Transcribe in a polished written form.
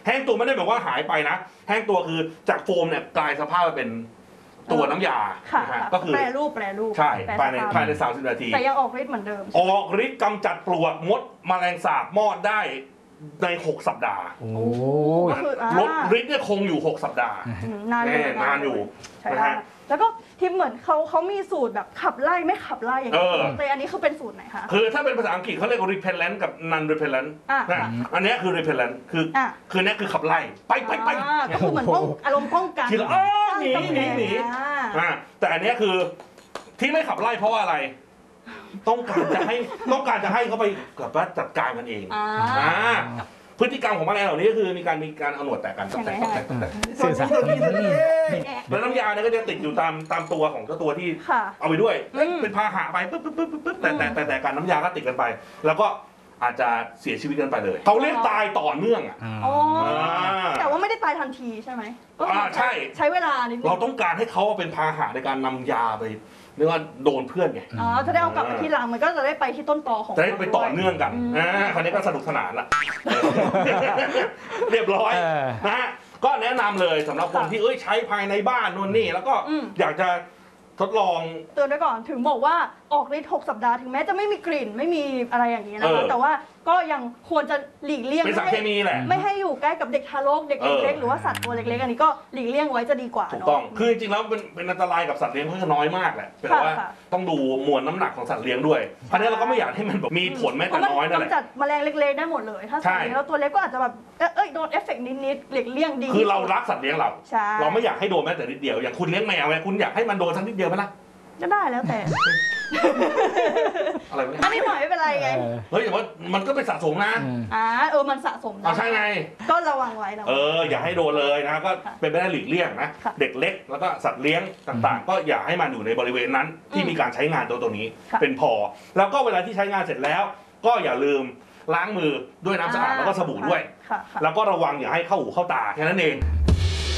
แห้งตัวไม่ได้แบบว่าหายไปนะแห้งตัวคือจากโฟมเนี่ยกลายสภาพไปเป็นตัวน้ำยาก็คือแปรรูปใช่ภายใน30 นาทีแต่ยังออกฤทธิ์เหมือนเดิมออกฤทธิ์กำจัดปลวกมดแมลงสาบมอดได้ใน6 สัปดาห์ลดฤทธิ์เนี่ยคงอยู่6 สัปดาห์นานอยู่แล้วก็ที่เหมือนเขามีสูตรแบบขับไล่ไม่ขับไล่อย่างนี้แต่อันนี้คือเป็นสูตรไหนคะคือถ้าเป็นภาษาอังกฤษเขาเรียก repellent กับ non repellent อันนี้คือ repellent คือนี่คือขับไล่ไปก็คือเหมือนอารมณ์ป้องกันคือหนีแต่อันนี้คือที่ไม่ขับไล่เพราะว่าอะไรต้องการจะให้เขาไปกับว่าจัดการกันเองพฤติกรรมของแมลงเหล่านี้ก็คือมีการเอาหนวดแตกกันแตกแล้วน้ำยาเนี่ยก็จะติดอยู่ตามตัวของเจ้าตัวที่เอาไปด้วยเป็นพาหะไปปึ๊บแต่การน้ำยาก็ติดกันไป แล้วก็อาจจะเสียชีวิตกันไปเลยเขาเรียกตายต่อเนื่องแต่ว่าไม่ได้ตายทันทีใช่ไหมใช้เวลานิดนึงเราต้องการให้เขาเป็นพาหะในการนำยาไปเรียกว่าโดนเพื่อนไงจะได้เอากลับมาที่หลังมันก็จะได้ไปที่ต้นตอของจะได้ไปต่อเนื่องกันคราวนี้ก็สนุกสนานละเรียบร้อยนะฮะก็แนะนำเลยสำหรับคนที่ใช้ภายในบ้านนู่นนี่แล้วก็อยากจะทดลองเตือนไว้ก่อนถึงบอกว่าออกฤทธิ์6 สัปดาห์ถึงแม้จะไม่มีกลิ่นไม่มีอะไรอย่างนี้นะคะแต่ว่าก็ยังควรจะหลีกเลี่ยงเป็นสารเคมีแหละไม่ให้อยู่ใกล้กับเด็กทารกเด็กเล็กหรือว่าสัตว์ตัวเล็กๆอันนี้ก็หลีกเลี่ยงไว้จะดีกว่าถูกต้องคือจริงๆแล้วเป็นอันตรายกับสัตว์เลี้ยงค่อนข้างน้อยมากแหละแต่ว่าต้องดูมวลน้ำหนักของสัตว์เลี้ยงด้วยเพราะฉะนั้นเราก็ไม่อยากให้มันมีผลแม้แต่น้อยนั่นแหละจัดแมลงเล็กๆได้หมดเลยถ้าสัตว์เลี้ยงแล้วตัวเล็กก็อาจจะแบบโดนเอฟเฟกต์นิดๆหลีกเลี่ยงดีคือเรารักสัตว์เลี้ยงเราไม่อยากให้โดนแม้แต่นิดเดียวอย่างคุณเลี้ยงแมวไงคุณอยากให้มันโดนสักนิดเดียวไหมล่ะก็ได้แล้วแต่อะไรไม่นิดหน่อยไม่เป็นไรไงแต่ว่ามันก็เป็นสะสมนะมันสะสมใช่ไงก็ระวังไว้นะอย่าให้โดนเลยนะก็เป็นไปได้หลีกเลี่ยงนะเด็กเล็กแล้วก็สัตว์เลี้ยงต่างๆก็อย่าให้มันอยู่ในบริเวณนั้นที่มีการใช้งานตัวนี้เป็นพอแล้วก็เวลาที่ใช้งานเสร็จแล้วก็อย่าลืมล้างมือด้วยน้ำสะอาดแล้วก็สบู่ด้วยแล้วก็ระวังอย่าให้เข้าหูเข้าตาแค่นั้นเอง